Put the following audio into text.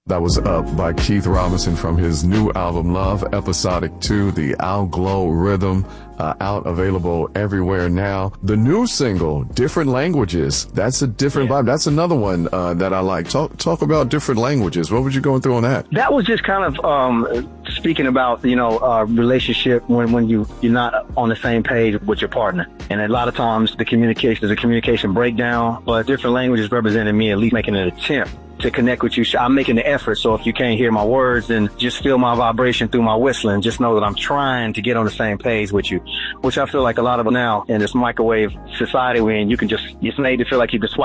That was Up by Keith Robinson from his new album, Love Episodic 2, the Al Glow Rhythm, out, available everywhere now. The new single, Different Languages, that's a different vibe. That's another one that I like. Talk about Different Languages. What was you going through on that? That was just kind of speaking about, relationship when you're not on the same page with your partner. And a lot of times there's a communication breakdown, but Different Languages represented me at least making an attempt to connect with you. I'm making the effort. So if you can't hear my words, then just feel my vibration through my whistling. Just know that I'm trying to get on the same page with you, which I feel like a lot of now in this microwave society, when it's made to feel like you can swipe